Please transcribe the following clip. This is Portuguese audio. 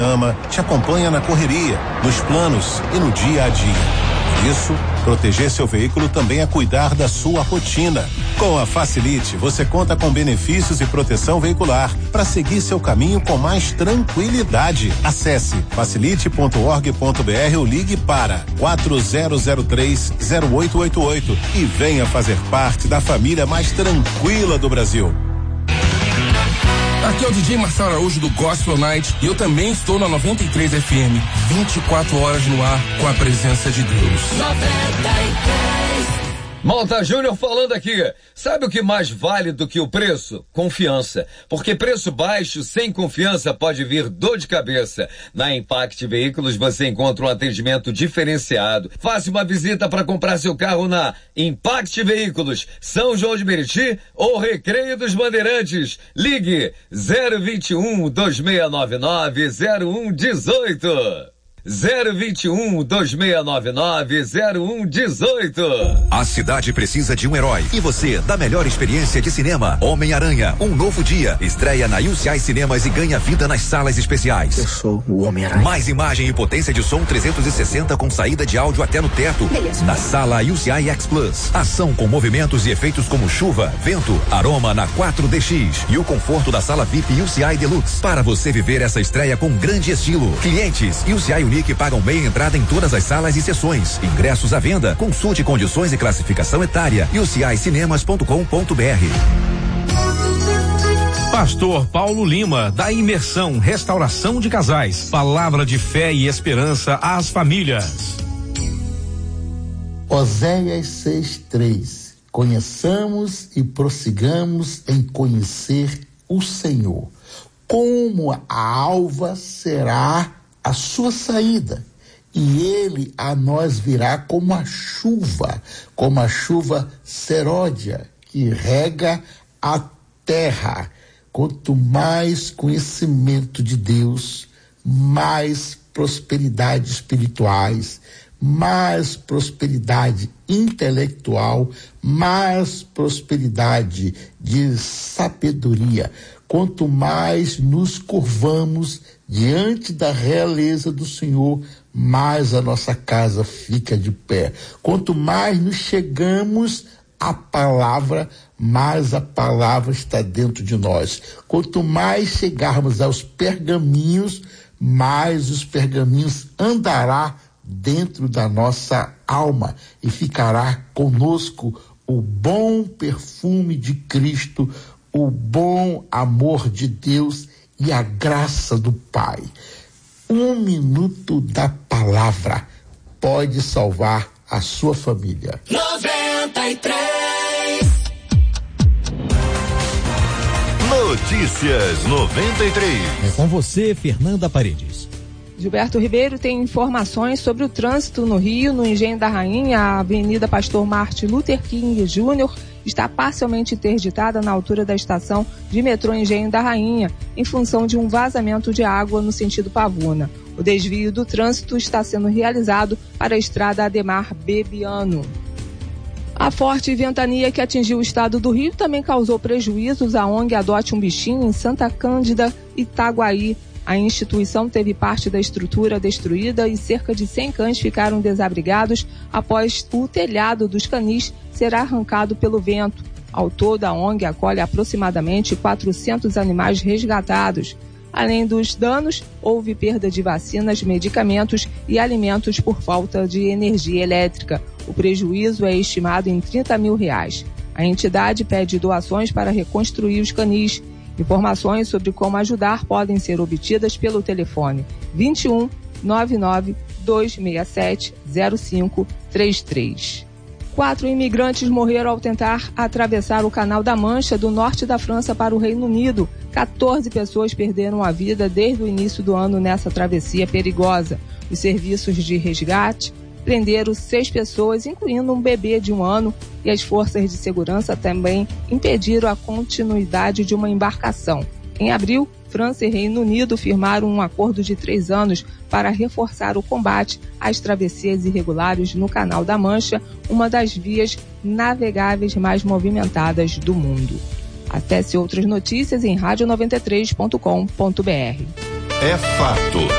ama, te acompanha na correria, nos planos e no dia a dia. Por isso, proteger seu veículo também é cuidar da sua rotina. Com a Facilite, você conta com benefícios e proteção veicular para seguir seu caminho com mais tranquilidade. Acesse facilite.org.br ou ligue para 4003-0888 e venha fazer parte da família mais tranquila do Brasil. Aqui é o DJ Marcelo Araújo do Gospel Night e eu também estou na 93 FM, 24 horas no ar com a presença de Deus. 93. Malta Júnior falando aqui. Sabe o que mais vale do que o preço? Confiança. Porque preço baixo sem confiança pode vir dor de cabeça. Na Impact Veículos você encontra um atendimento diferenciado. Faça uma visita para comprar seu carro na Impact Veículos, São João de Meriti ou Recreio dos Bandeirantes. Ligue 021-2699-0118. 021-2699-0118. A cidade precisa de um herói e você, da melhor experiência de cinema. Homem-Aranha, um novo dia. Estreia na UCI Cinemas e ganha vida nas salas especiais. Eu sou o Homem-Aranha. Mais imagem e potência de som 360 com saída de áudio até no teto. Beleza. Na sala UCI X Plus. Ação com movimentos e efeitos como chuva, vento, aroma na 4DX e o conforto da sala VIP UCI Deluxe. Para você viver essa estreia com grande estilo. Clientes UCI Unique pagam meia entrada em todas as salas e sessões. Ingressos à venda. Consulte condições e classificação etária. ucicinemas.com.br. Pastor Paulo Lima, da Imersão Restauração de Casais. Palavra de fé e esperança às famílias. Oséias 6:3. Conheçamos e prossigamos em conhecer o Senhor. Como a alva será a sua saída, e ele a nós virá como a chuva seródia que rega a terra. Quanto mais conhecimento de Deus, mais prosperidade espirituais, mais prosperidade intelectual, mais prosperidade de sabedoria. Quanto mais nos curvamos diante da realeza do Senhor, mais a nossa casa fica de pé. Quanto mais nos chegamos à palavra, mais a palavra está dentro de nós. Quanto mais chegarmos aos pergaminhos, mais os pergaminhos andará dentro da nossa alma e ficará conosco o bom perfume de Cristo, o bom amor de Deus e a graça do Pai. 1 minuto da palavra pode salvar a sua família. 93. Notícias 93. É com você, Fernanda Paredes. Gilberto Ribeiro tem informações sobre o trânsito no Rio, no Engenho da Rainha. A Avenida Pastor Martin Luther King Jr. está parcialmente interditada na altura da estação de metrô Engenho da Rainha, em função de um vazamento de água no sentido Pavuna. O desvio do trânsito está sendo realizado para a estrada Ademar Bebiano. A forte ventania que atingiu o estado do Rio também causou prejuízos à ONG Adote um Bichinho em Santa Cândida, Itaguaí. A instituição teve parte da estrutura destruída e cerca de 100 cães ficaram desabrigados após o telhado dos canis ser arrancado pelo vento. Ao todo, a ONG acolhe aproximadamente 400 animais resgatados. Além dos danos, houve perda de vacinas, medicamentos e alimentos por falta de energia elétrica. O prejuízo é estimado em R$30 mil. A entidade pede doações para reconstruir os canis. Informações sobre como ajudar podem ser obtidas pelo telefone 21 99 267 0533. 4 imigrantes morreram ao tentar atravessar o Canal da Mancha do norte da França para o Reino Unido. 14 pessoas perderam a vida desde o início do ano nessa travessia perigosa. Os serviços de resgate prenderam 6 pessoas, incluindo um bebê de 1 ano, e as forças de segurança também impediram a continuidade de uma embarcação. Em abril, França e Reino Unido firmaram um acordo de 3 anos para reforçar o combate às travessias irregulares no Canal da Mancha, uma das vias navegáveis mais movimentadas do mundo. Acesse outras notícias em radio93.com.br. É fato.